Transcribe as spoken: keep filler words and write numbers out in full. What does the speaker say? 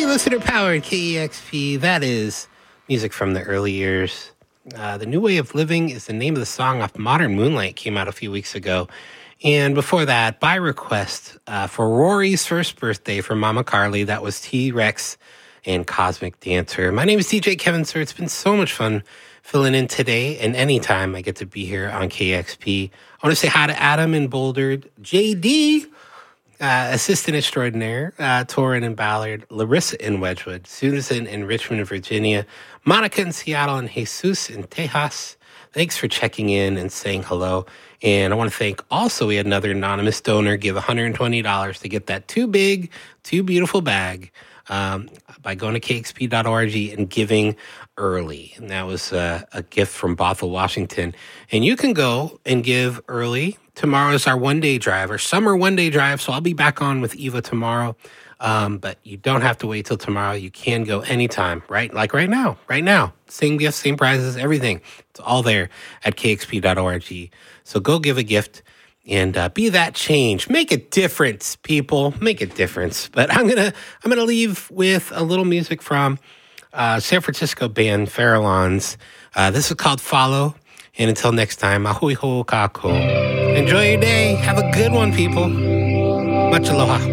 Listener-powered K E X P. That is music from the early years. Uh, the New Way of Living is the name of the song off Modern Moonlight, came out a few weeks ago. And before that, by request, uh, for Rory's first birthday from Mama Carly, that was T-Rex and Cosmic Dancer. My name is D J Kevin Sir. It's been so much fun filling in today, and anytime I get to be here on K E X P. I want to say hi to Adam in Boulder, J D, Uh, assistant extraordinaire, uh, Torin in Ballard, Larissa in Wedgwood, Susan in Richmond, Virginia, Monica in Seattle, and Jesus in Tejas. Thanks for checking in and saying hello. And I want to thank also, we had another anonymous donor give one hundred twenty dollars to get that too big, too beautiful bag um, by going to K X P dot org and giving early. And that was uh, a gift from Bothell, Washington. And you can go and give early. Tomorrow is our one-day drive, our summer one-day drive, so I'll be back on with Eva tomorrow. Um, but you don't have to wait till tomorrow. You can go anytime, right? Like right now, right now. Same gifts, same prizes, everything. It's all there at K X P dot org. So go give a gift and uh, be that change. Make a difference, people. Make a difference. But I'm gonna I'm gonna leave with a little music from uh, San Francisco band Farallons. Uh, this is called Follow. And until next time, ahui ho kako. Enjoy your day. Have a good one, people. Much aloha.